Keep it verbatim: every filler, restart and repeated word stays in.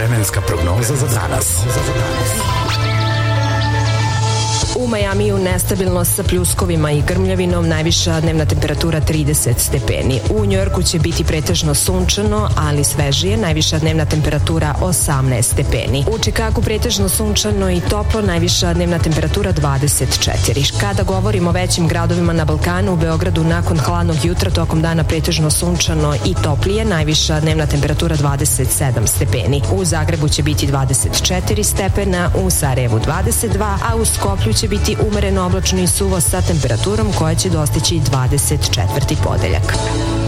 Vremenska prognoza za danas. U Majamiju nestabilnost sa pljuskovima i grmljavinom, najviša dnevna temperatura trideset stepeni. U Njujorku će biti pretežno sunčano, ali svežije, najviša dnevna temperatura osamnaest stepeni. U Čikagu pretežno sunčano i toplo, najviša dnevna temperatura dvadeset četiri. Kada govorimo o većim gradovima na Balkanu, u Beogradu nakon hladnog jutra tokom dana pretežno sunčano i toplije, najviša dnevna temperatura dvadeset sedam stepeni. U Zagrebu će biti dvadeset četiri stepena, u Sarajevu dvadeset dva, a u Skoplju će biti umereno oblačno i suvo sa temperaturom koja će dostići dvadeset četvrti podeljak.